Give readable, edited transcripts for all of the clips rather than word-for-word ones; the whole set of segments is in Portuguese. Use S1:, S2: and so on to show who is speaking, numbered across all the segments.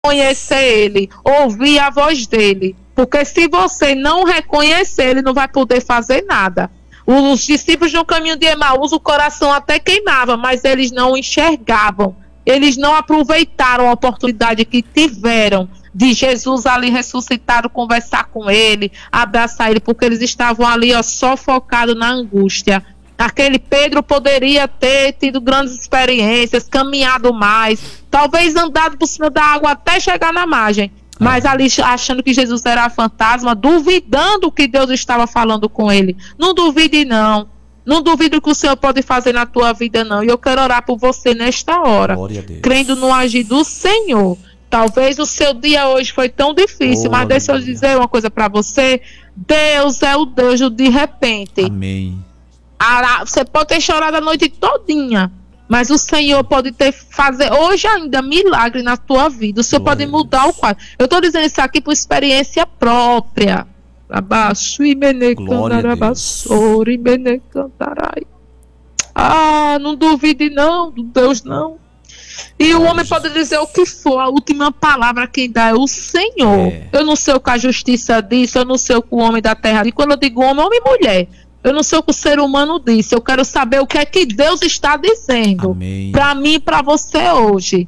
S1: conhecer ele, ouvir a voz dele. Porque se você não reconhecer, ele não vai poder fazer nada. Os discípulos no caminho de Emaús, o coração até queimava, mas eles não enxergavam. Eles não aproveitaram a oportunidade que tiveram de Jesus ali ressuscitado, conversar com ele, abraçar ele, porque eles estavam ali só focados na angústia. Aquele Pedro poderia ter tido grandes experiências, caminhado mais, talvez andado por cima da água até chegar na margem. Mas ali achando que Jesus era fantasma, duvidando que Deus estava falando com ele. Não duvide não. Não duvido que o Senhor pode fazer na tua vida não. E eu quero orar por você nesta hora, crendo no agir do Senhor. Talvez o seu dia hoje foi tão difícil, mas deixa eu dizer uma coisa para você. Deus é o Deus do de repente.
S2: Amém.
S1: Você pode ter chorado a noite todinha, mas o Senhor pode fazer hoje ainda milagre na tua vida. O Senhor pode mudar o quadro. Eu estou dizendo isso aqui por experiência própria. Não duvide não, Deus não. E o homem pode dizer o que for, a última palavra quem dá é o Senhor. Eu não sei o que a justiça disse, eu não sei o que o homem da terra disse. Quando eu digo homem e mulher, eu não sei o que o ser humano disse. Eu quero saber o que é que Deus está dizendo para mim e para você hoje.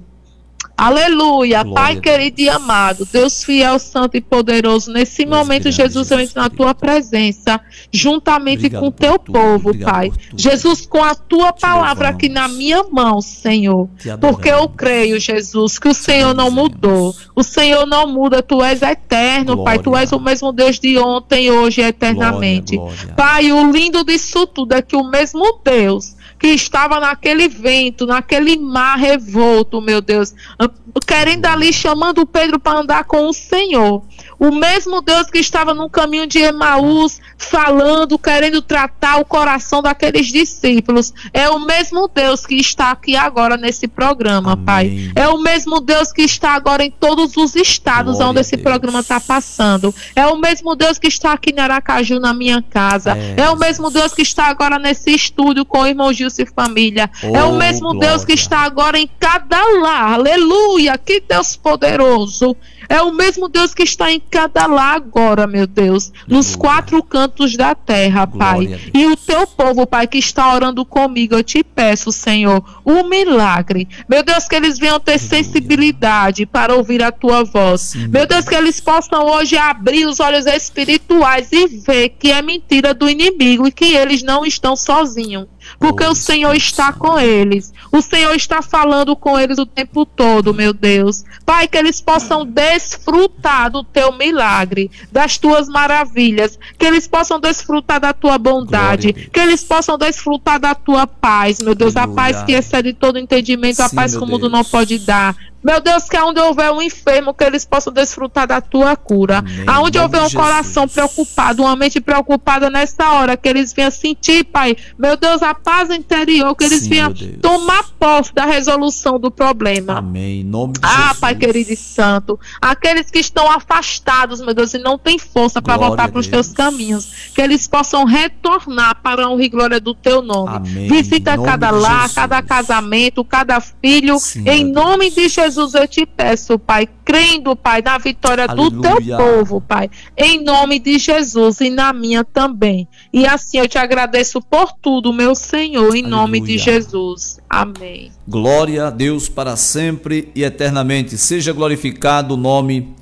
S1: Aleluia, Pai querido e amado, Deus fiel, santo e poderoso, nesse momento, Jesus, eu entro na tua presença, juntamente com o teu povo, Pai. Jesus, com a tua palavra aqui na minha mão, Senhor, porque eu creio, Jesus, que o Senhor não mudou, o Senhor não muda, tu és eterno, Pai, tu és o mesmo Deus de ontem, hoje e eternamente. Pai, o lindo disso tudo é que o mesmo Deus que estava naquele vento, naquele mar revolto, meu Deus, querendo ali, chamando Pedro para andar com o Senhor. O mesmo Deus que estava no caminho de Emaús, falando, querendo tratar o coração daqueles discípulos. É o mesmo Deus que está aqui agora nesse programa, Pai. É o mesmo Deus que está agora em todos os estados onde esse programa está passando. É o mesmo Deus que está aqui em Aracaju, na minha casa. É o mesmo Deus que está agora nesse estúdio com o irmão Gilson e família. É o mesmo Deus que está agora em cada lar. Aleluia! Que Deus poderoso! É o mesmo Deus que está em cada lar agora, meu Deus, nos quatro cantos da terra, Pai. E o teu povo, Pai, que está orando comigo, eu te peço, Senhor, um milagre. Meu Deus, que eles venham ter sensibilidade para ouvir a tua voz. Meu Deus, que eles possam hoje abrir os olhos espirituais e ver que é mentira do inimigo e que eles não estão sozinhos. Porque o Senhor está com eles. O Senhor está falando com eles o tempo todo, meu Deus. Pai, que eles possam desfrutar do teu milagre, das tuas maravilhas. Que eles possam desfrutar da tua bondade. Que eles possam desfrutar da tua paz, meu Deus. A paz que excede todo entendimento, a paz que o mundo não pode dar. Meu Deus, que aonde houver um enfermo, que eles possam desfrutar da tua cura. Aonde houver um coração preocupado, uma mente preocupada nessa hora, que eles venham sentir, Pai, meu Deus, a paz interior, que eles venham tomar posse da resolução do problema.
S2: Amém. Em nome de Jesus.
S1: Pai querido e santo, aqueles que estão afastados, meu Deus, e não têm força para voltar para os teus caminhos, que eles possam retornar para a honra e glória do teu nome. Visita cada lar, cada casamento, cada filho, em nome de Jesus. Eu te peço, Pai, crendo, Pai, na vitória do teu povo, Pai, em nome de Jesus e na minha também. E assim eu te agradeço por tudo, meu Senhor, em nome de Jesus. Amém.
S2: Glória a Deus para sempre e eternamente. Seja glorificado o nome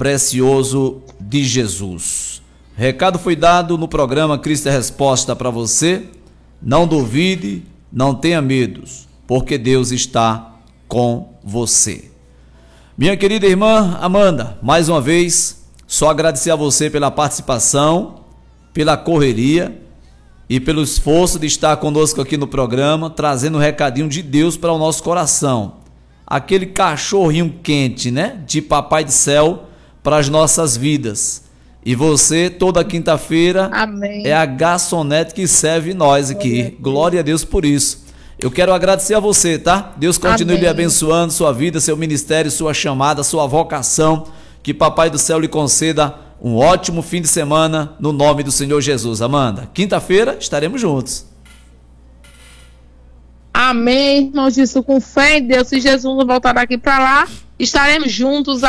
S2: precioso de Jesus. Recado foi dado no programa Cristo é Resposta para você. Não duvide, não tenha medos, porque Deus está com você. Minha querida irmã Amanda, mais uma vez, só agradecer a você pela participação, pela correria e pelo esforço de estar conosco aqui no programa, trazendo um recadinho de Deus para o nosso coração. Aquele cachorrinho quente, né? De Papai do Céu para as nossas vidas. E você, toda quinta-feira, é a garçonete que serve nós aqui. Glória a Deus por isso. Eu quero agradecer a você, tá? Deus continue lhe abençoando, sua vida, seu ministério, sua chamada, sua vocação. Que Papai do Céu lhe conceda um ótimo fim de semana, no nome do Senhor Jesus. Amanda, quinta-feira estaremos juntos.
S1: Amém, irmão Jesus, com fé em Deus. Se Jesus não voltar daqui para lá, Estaremos juntos